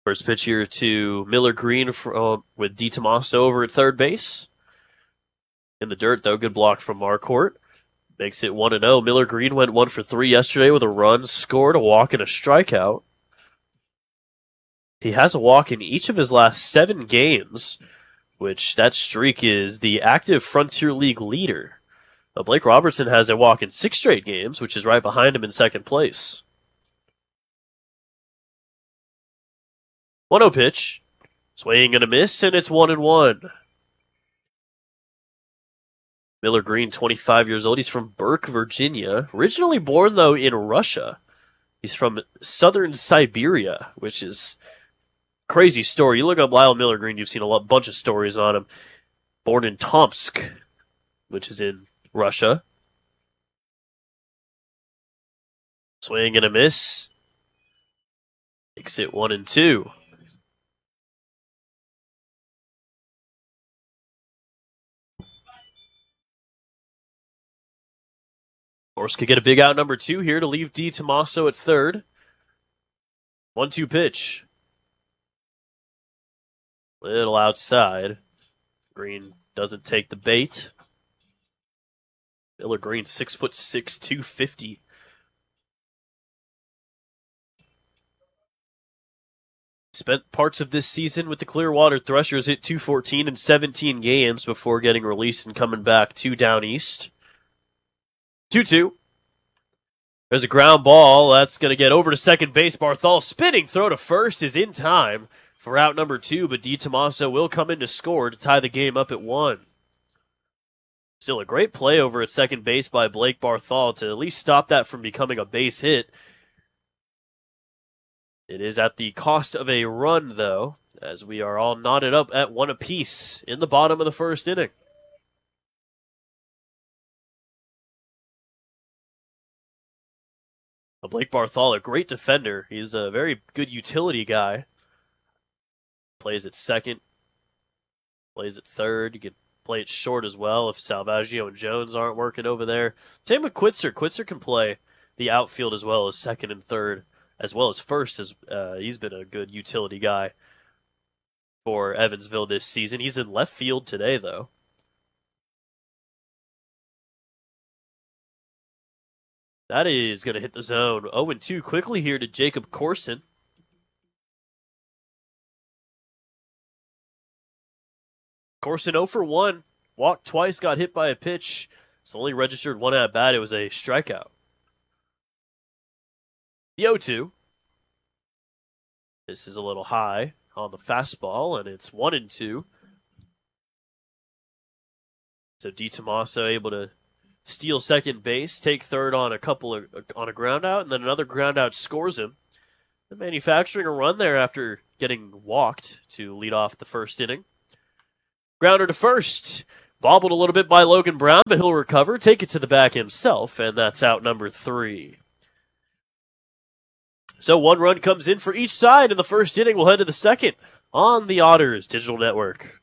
First pitch here to Miller Green with DiTomaso over at third base. In the dirt, though, good block from Marquardt. Makes it 1-0. Miller Green went 1 for 3 yesterday with a run, scored, a walk, and a strikeout. He has a walk in each of his last 7 games, which that streak is the active Frontier League leader. Now, Blake Robertson has a walk in 6 straight games, which is right behind him in second place. 1-0 pitch. Swing and a miss, and it's 1-1. Miller Green, 25 years old. He's from Burke, Virginia. Originally born, though, in Russia. He's from southern Siberia, which is a crazy story. You look up Lyle Miller Green, you've seen a bunch of stories on him. Born in Tomsk, which is in Russia. Swing and a miss. Makes it 1-2. Morse could get a big out number 2 here to leave DiTomaso at third. 1-2 pitch. Little outside. Green doesn't take the bait. Miller Green, 6'6", 250. Spent parts of this season with the Clearwater Threshers, hit .214 in 17 games before getting released and coming back to down east. 2-2. There's a ground ball. That's going to get over to second base. Barthol spinning throw to first is in time for out number 2, but DiTomaso will come in to score to tie the game up at 1. Still a great play over at second base by Blake Barthol to at least stop that from becoming a base hit. It is at the cost of a run, though, as we are all knotted up at 1 apiece in the bottom of the first inning. Blake Barthol, a great defender. He's a very good utility guy. Plays at second. Plays at third. You can play it short as well if Salvaggio and Jones aren't working over there. Same with Quitzer. Quitzer can play the outfield as well as second and third, as well as first. He's been a good utility guy for Evansville this season. He's in left field today, though. That is going to hit the zone. 0-2 quickly here to Jacob Corson. Corson 0 for 1. Walked twice, got hit by a pitch. It's only registered 1 at bat. It was a strikeout. The 0-2. This is a little high on the fastball, and it's 1-2. So DiTomaso able to steal second base, take third on a ground out, and then another ground out scores him. And manufacturing a run there after getting walked to lead off the first inning. Grounder to first. Bobbled a little bit by Logan Brown, but he'll recover, take it to the back himself, and that's out number 3. So 1 run comes in for each side in the first inning. We'll head to the second on the Otters Digital Network.